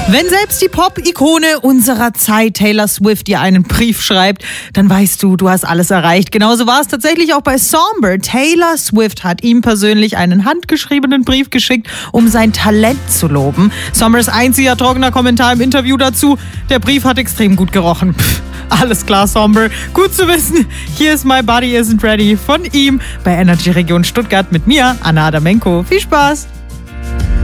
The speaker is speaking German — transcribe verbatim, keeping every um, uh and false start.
Wenn selbst die Pop-Ikone unserer Zeit, Taylor Swift, dir einen Brief schreibt, dann weißt du, du hast alles erreicht. Genauso war es tatsächlich auch bei Somber. Taylor Swift hat ihm persönlich einen handgeschriebenen Brief geschickt, um sein Talent zu loben. Sombers einziger trockener Kommentar im Interview dazu: Der Brief hat extrem gut gerochen. Pff, alles klar, Somber. Gut zu wissen. Hier ist My Body Isn't Ready von ihm bei Energy Region Stuttgart mit mir, Anna Adamenko. Viel Spaß!